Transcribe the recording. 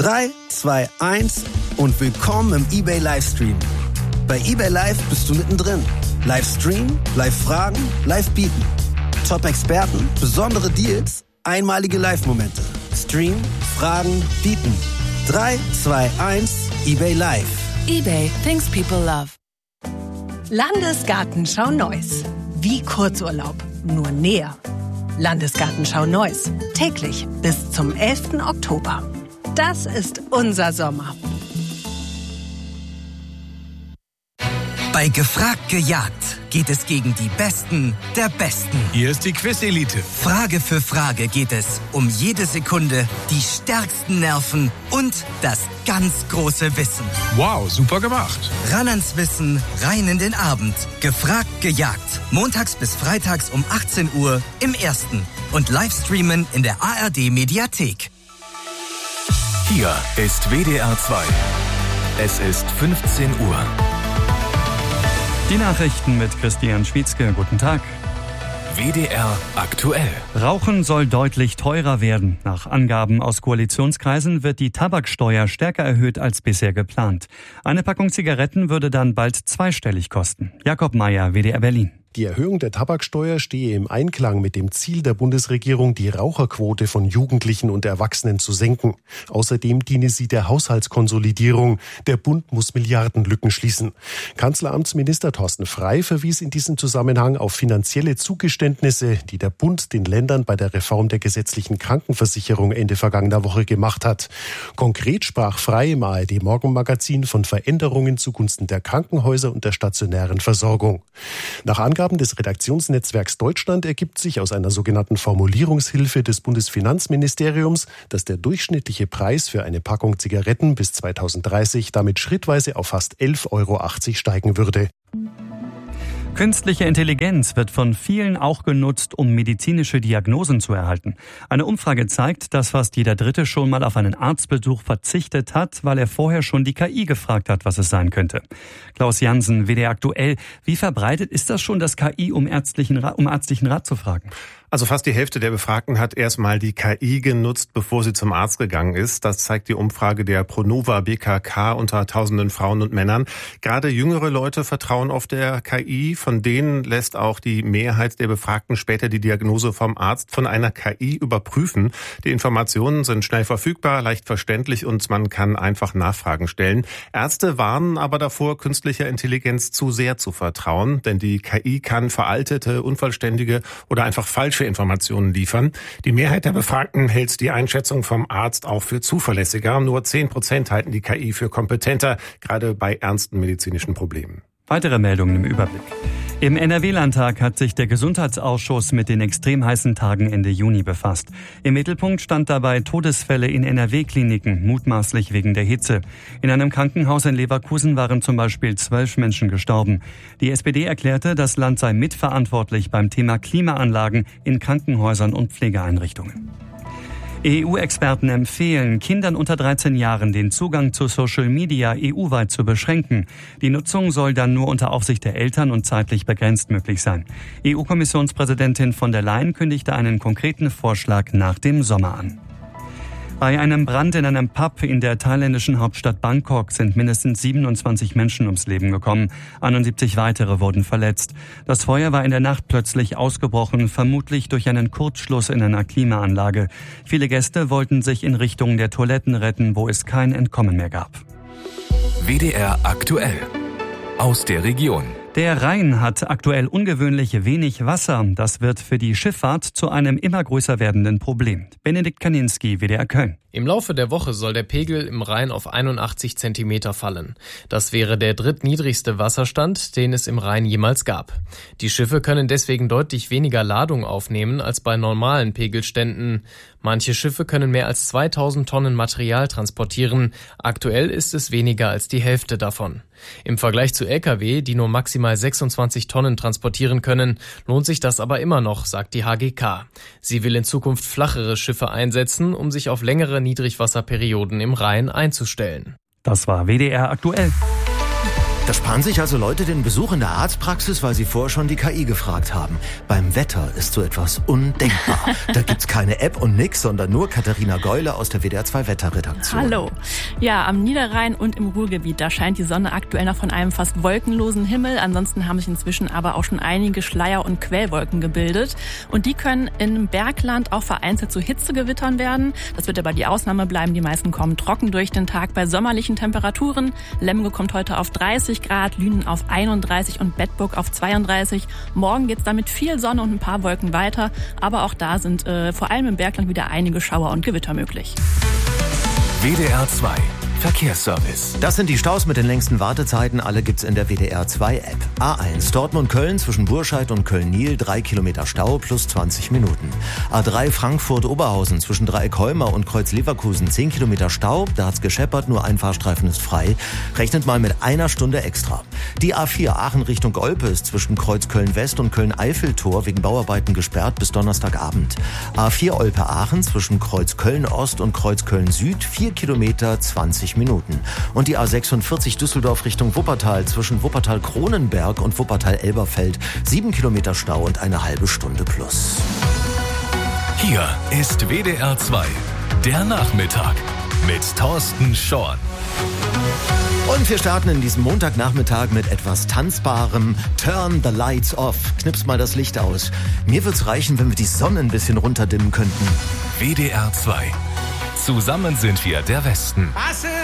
3, 2, 1 und willkommen im eBay Livestream. Bei eBay Live bist du mittendrin. Livestream, Live-Fragen, Live-Bieten. Top-Experten, besondere Deals, einmalige Live-Momente. Stream, Fragen, Bieten. 3, 2, 1, eBay Live. eBay, things people love. Landesgartenschau Neuss. Wie Kurzurlaub, nur näher. Landesgartenschau Neuss. Täglich bis zum 11. Oktober. Das ist unser Sommer. Bei Gefragt gejagt geht es gegen die Besten der Besten. Hier ist die Quiz-Elite. Frage für Frage geht es um jede Sekunde, die stärksten Nerven und das ganz große Wissen. Wow, super gemacht. Ran ans Wissen, rein in den Abend. Gefragt gejagt. Montags bis freitags um 18 Uhr im Ersten. Und Livestreamen in der ARD-Mediathek. Hier ist WDR 2. Es ist 15 Uhr. Die Nachrichten mit Christian Schwietzke. Guten Tag. WDR aktuell. Rauchen soll deutlich teurer werden. Nach Angaben aus Koalitionskreisen wird die Tabaksteuer stärker erhöht als bisher geplant. Eine Packung Zigaretten würde dann bald zweistellig kosten. Jakob Mayer, WDR Berlin. Die Erhöhung der Tabaksteuer stehe im Einklang mit dem Ziel der Bundesregierung, die Raucherquote von Jugendlichen und Erwachsenen zu senken. Außerdem diene sie der Haushaltskonsolidierung. Der Bund muss Milliardenlücken schließen. Kanzleramtsminister Thorsten Frey verwies in diesem Zusammenhang auf finanzielle Zugeständnisse, die der Bund den Ländern bei der Reform der gesetzlichen Krankenversicherung Ende vergangener Woche gemacht hat. Konkret sprach Frey im ARD-Morgenmagazin von Veränderungen zugunsten der Krankenhäuser und der stationären Versorgung. Nach Angaben des Redaktionsnetzwerks Deutschland ergibt sich aus einer sogenannten Formulierungshilfe des Bundesfinanzministeriums, dass der durchschnittliche Preis für eine Packung Zigaretten bis 2030 damit schrittweise auf fast 11,80 € steigen würde. Künstliche Intelligenz wird von vielen auch genutzt, um medizinische Diagnosen zu erhalten. Eine Umfrage zeigt, dass fast jeder Dritte schon mal auf einen Arztbesuch verzichtet hat, weil er vorher schon die KI gefragt hat, was es sein könnte. Klaus Jansen, WDR aktuell. Wie verbreitet ist das schon, das KI um ärztlichen Rat zu fragen? Also fast die Hälfte der Befragten hat erstmal die KI genutzt, bevor sie zum Arzt gegangen ist. Das zeigt die Umfrage der Pronova BKK unter tausenden Frauen und Männern. Gerade jüngere Leute vertrauen auf der KI. Von denen lässt auch die Mehrheit der Befragten später die Diagnose vom Arzt von einer KI überprüfen. Die Informationen sind schnell verfügbar, leicht verständlich und man kann einfach Nachfragen stellen. Ärzte warnen aber davor, künstlicher Intelligenz zu sehr zu vertrauen, denn die KI kann veraltete, unvollständige oder einfach falsche Informationen liefern. Die Mehrheit der Befragten hält die Einschätzung vom Arzt auch für zuverlässiger. Nur 10% halten die KI für kompetenter, gerade bei ernsten medizinischen Problemen. Weitere Meldungen im Überblick. Im NRW-Landtag hat sich der Gesundheitsausschuss mit den extrem heißen Tagen Ende Juni befasst. Im Mittelpunkt stand dabei Todesfälle in NRW-Kliniken, mutmaßlich wegen der Hitze. In einem Krankenhaus in Leverkusen waren zum Beispiel 12 Menschen gestorben. Die SPD erklärte, das Land sei mitverantwortlich beim Thema Klimaanlagen in Krankenhäusern und Pflegeeinrichtungen. EU-Experten empfehlen, Kindern unter 13 Jahren den Zugang zu Social Media EU-weit zu beschränken. Die Nutzung soll dann nur unter Aufsicht der Eltern und zeitlich begrenzt möglich sein. EU-Kommissionspräsidentin von der Leyen kündigte einen konkreten Vorschlag nach dem Sommer an. Bei einem Brand in einem Pub in der thailändischen Hauptstadt Bangkok sind mindestens 27 Menschen ums Leben gekommen. 71 weitere wurden verletzt. Das Feuer war in der Nacht plötzlich ausgebrochen, vermutlich durch einen Kurzschluss in einer Klimaanlage. Viele Gäste wollten sich in Richtung der Toiletten retten, wo es kein Entkommen mehr gab. WDR aktuell. Aus der Region. Der Rhein hat aktuell ungewöhnlich wenig Wasser. Das wird für die Schifffahrt zu einem immer größer werdenden Problem. Benedikt Kaninski, WDR Köln. Im Laufe der Woche soll der Pegel im Rhein auf 81 Zentimeter fallen. Das wäre der drittniedrigste Wasserstand, den es im Rhein jemals gab. Die Schiffe können deswegen deutlich weniger Ladung aufnehmen als bei normalen Pegelständen. Manche Schiffe können mehr als 2000 Tonnen Material transportieren. Aktuell ist es weniger als die Hälfte davon. Im Vergleich zu Lkw, die nur maximal 26 Tonnen transportieren können, lohnt sich das aber immer noch, sagt die HGK. Sie will in Zukunft flachere Schiffe einsetzen, um sich auf längere Niedrigwasserperioden im Rhein einzustellen. Das war WDR aktuell. Da sparen sich also Leute den Besuch in der Arztpraxis, weil sie vorher schon die KI gefragt haben. Beim Wetter ist so etwas undenkbar. Da gibt's keine App und nix, sondern nur Katharina Geule aus der WDR 2 Wetterredaktion. Hallo. Ja, am Niederrhein und im Ruhrgebiet, da scheint die Sonne aktuell noch von einem fast wolkenlosen Himmel. Ansonsten haben sich inzwischen aber auch schon einige Schleier- und Quellwolken gebildet. Und die können im Bergland auch vereinzelt zu Hitzegewittern werden. Das wird aber die Ausnahme bleiben. Die meisten kommen trocken durch den Tag bei sommerlichen Temperaturen. Lemgo kommt heute auf 30 Grad, Lünen auf 31 und Bedburg auf 32. Morgen geht's dann mit viel Sonne und ein paar Wolken weiter. Aber auch da sind vor allem im Bergland wieder einige Schauer und Gewitter möglich. WDR 2 Verkehrsservice. Das sind die Staus mit den längsten Wartezeiten. Alle gibt's in der WDR 2 App. A1 Dortmund-Köln zwischen Burscheid und Köln-Niel 3 Kilometer Stau plus 20 Minuten. A3 Frankfurt-Oberhausen zwischen Dreieck-Holmer und Kreuz-Leverkusen 10 Kilometer Stau. Da hat's gescheppert, nur ein Fahrstreifen ist frei. Rechnet mal mit einer Stunde extra. Die A4 Aachen Richtung Olpe ist zwischen Kreuz Köln-West und Köln-Eiffeltor wegen Bauarbeiten gesperrt bis Donnerstagabend. A4 Olpe-Aachen zwischen Kreuz Köln-Ost und Kreuz Köln-Süd 4 Kilometer 20 Minuten. Und die A46 Düsseldorf Richtung Wuppertal zwischen Wuppertal-Kronenberg und Wuppertal-Elberfeld 7 Kilometer Stau und eine halbe Stunde plus. Hier ist WDR 2, der Nachmittag mit Thorsten Schorn. Und wir starten in diesem Montagnachmittag mit etwas Tanzbarem. Turn the lights off. Knips mal das Licht aus. Mir wird's reichen, wenn wir die Sonne ein bisschen runterdimmen könnten. WDR 2. Zusammen sind wir der Westen.